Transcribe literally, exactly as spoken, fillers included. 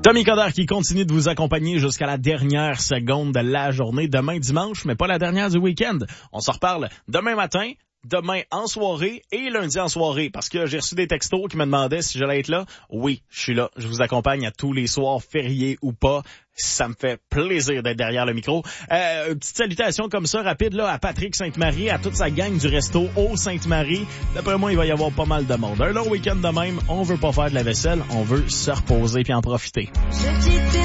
Tommy Coderre qui continue de vous accompagner jusqu'à la dernière seconde de la journée. Demain dimanche, mais pas la dernière du week-end. On se reparle demain matin, demain en soirée et lundi en soirée. Parce que j'ai reçu des textos qui me demandaient si j'allais être là. Oui, je suis là. Je vous accompagne à tous les soirs, fériés ou pas. Ça me fait plaisir d'être derrière le micro. Euh, petite salutation comme ça, rapide, là, à Patrick Sainte-Marie, à toute sa gang du resto au Sainte-Marie. D'après moi, il va y avoir pas mal de monde. Un long week-end de même, on veut pas faire de la vaisselle, on veut se reposer puis en profiter.